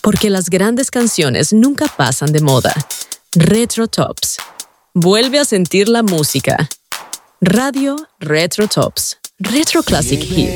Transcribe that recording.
Porque las grandes canciones nunca pasan de moda. Retro Tops. Vuelve a sentir la música. Radio Retro Tops. Retro Classic Hits.